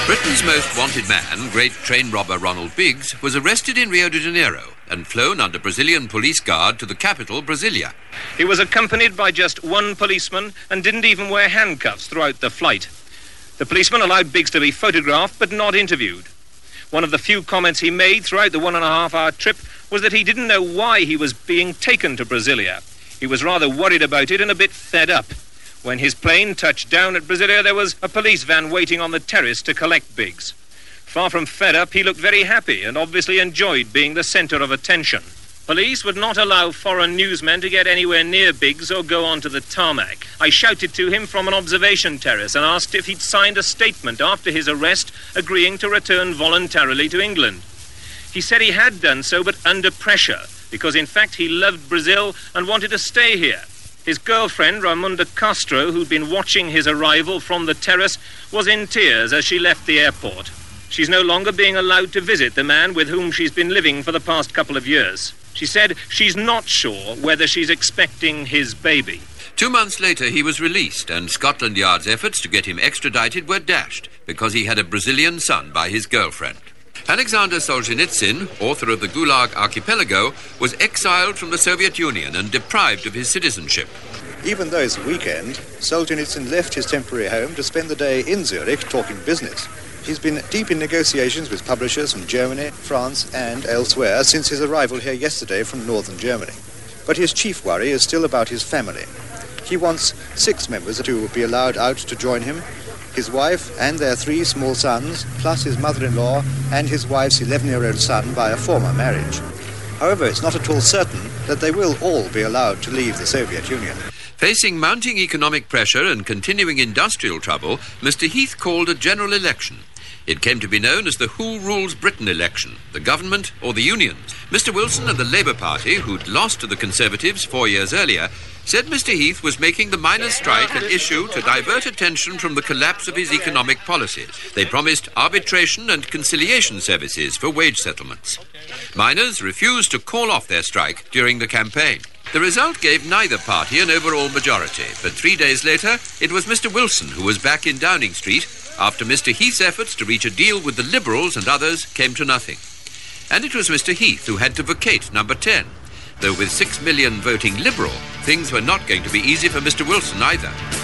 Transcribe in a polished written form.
Britain's most wanted man, great train robber Ronald Biggs, was arrested in Rio de Janeiro and flown under Brazilian police guard to the capital, Brasilia. He was accompanied by just one policeman and didn't even wear handcuffs throughout the flight. The policeman allowed Biggs to be photographed but not interviewed. One of the few comments he made throughout the 1.5-hour trip was that he didn't know why he was being taken to Brasilia. He was rather worried about it and a bit fed up. When his plane touched down at Brasilia, there was a police van waiting on the terrace to collect Biggs. Far from fed up, he looked very happy and obviously enjoyed being the centre of attention. Police would not allow foreign newsmen to get anywhere near Biggs or go onto the tarmac. I shouted to him from an observation terrace and asked if he'd signed a statement after his arrest agreeing to return voluntarily to England. He said he had done so, but under pressure, because in fact he loved Brazil and wanted to stay here. His girlfriend, Ramunda Castro, who'd been watching his arrival from the terrace, was in tears as she left the airport. She's no longer being allowed to visit the man with whom she's been living for the past couple of years. She said she's not sure whether she's expecting his baby. 2 months later, he was released, and Scotland Yard's efforts to get him extradited were dashed because he had a Brazilian son by his girlfriend. Alexander Solzhenitsyn, author of the Gulag Archipelago, was exiled from the Soviet Union and deprived of his citizenship. Even though it's a weekend, Solzhenitsyn left his temporary home to spend the day in Zurich talking business. He's been deep in negotiations with publishers from Germany, France and elsewhere since his arrival here yesterday from northern Germany. But his chief worry is still about his family. He wants 6 members to be allowed out to join him: his wife and their 3 small sons, plus his mother-in-law and his wife's 11-year-old son by a former marriage. However, it's not at all certain that they will all be allowed to leave the Soviet Union. Facing mounting economic pressure and continuing industrial trouble, Mr. Heath called a general election. It came to be known as the Who Rules Britain election, the government or the unions. Mr. Wilson and the Labour Party, who'd lost to the Conservatives 4 years earlier, said Mr. Heath was making the miners' strike an issue to divert attention from the collapse of his economic policies. They promised arbitration and conciliation services for wage settlements. Miners refused to call off their strike during the campaign. The result gave neither party an overall majority, but 3 days later, it was Mr. Wilson who was back in Downing Street after Mr. Heath's efforts to reach a deal with the Liberals and others came to nothing. And it was Mr. Heath who had to vacate number 10. Though with 6 million voting Liberal, things were not going to be easy for Mr. Wilson either.